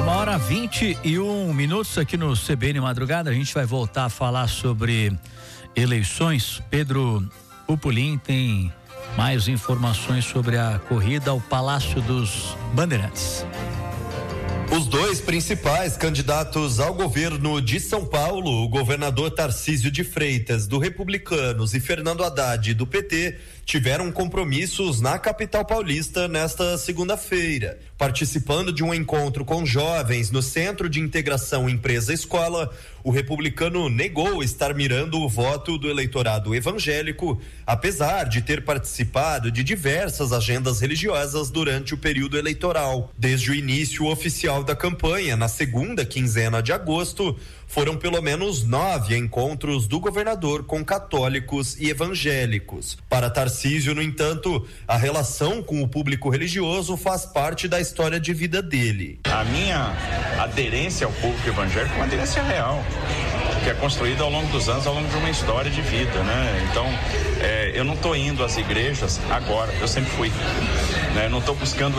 1h21 aqui no CBN Madrugada. A gente vai voltar a falar sobre eleições. Pedro Pupolin tem mais informações sobre a corrida ao Palácio dos Bandeirantes. Os dois principais candidatos ao governo de São Paulo, o governador Tarcísio de Freitas, do Republicanos, e Fernando Haddad, do PT, tiveram compromissos na capital paulista nesta segunda-feira. Participando de um encontro com jovens no Centro de Integração Empresa-Escola, o republicano negou estar mirando o voto do eleitorado evangélico, apesar de ter participado de diversas agendas religiosas durante o período eleitoral. Desde o início oficial da campanha, na segunda quinzena de agosto, foram pelo menos 9 encontros do governador com católicos e evangélicos. Para Tarcísio, no entanto, a relação com o público religioso faz parte da história de vida dele. A minha aderência ao público evangélico é uma aderência real, que é construída ao longo dos anos, ao longo de uma história de vida, né? Então, eu não estou indo às igrejas agora, eu sempre fui, né? Eu não estou buscando